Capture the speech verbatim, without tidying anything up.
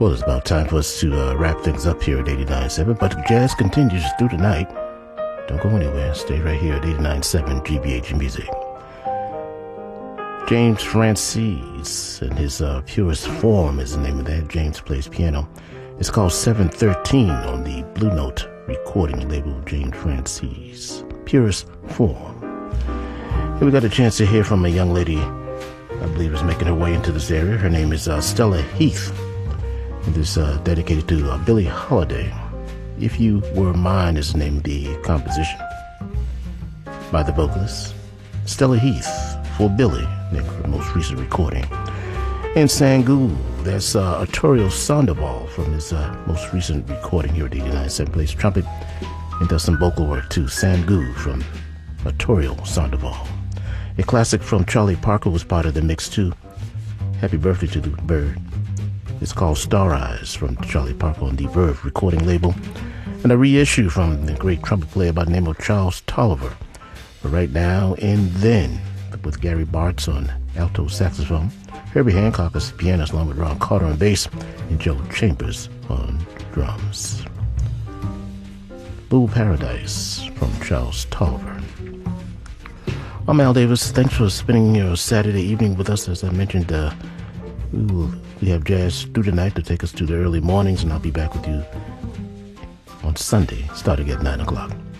Well, it's about time for us to uh, wrap things up here at eighty-nine point seven, but jazz continues through the night. Don't go anywhere. Stay right here at eighty-nine point seven G B H Music. James Francis and his uh, Purest Form is the name of that. James plays piano. It's called seven thirteen on the Blue Note recording label. James Francis, Purest Form. Here we got a chance to hear from a young lady I believe is making her way into this area. Her name is uh, Stella Heath. It is uh, dedicated to uh, Billie Holiday. If You Were Mine is the name of the composition by the vocalist Stella Heath for Billie, named her most recent recording. And Sangu, that's uh, Arturo Sandoval from his uh, most recent recording here at eighty-nine point seven, plays trumpet and does some vocal work too. Sangu from Arturo Sandoval. A classic from Charlie Parker was part of the mix too. Happy birthday to the bird. It's called Star Eyes from Charlie Parker on the Verve recording label. And a reissue from the great trumpet player by the name of Charles Tolliver. But right now and then, with Gary Bartz on alto saxophone, Herbie Hancock as pianist along with Ron Carter on bass, and Joe Chambers on drums. Blue Paradise from Charles Tolliver. I'm Al Davis. Thanks for spending your Saturday evening with us. As I mentioned, uh, we, will, we have jazz through the night to take us to the early mornings, and I'll be back with you on Sunday, starting at nine o'clock.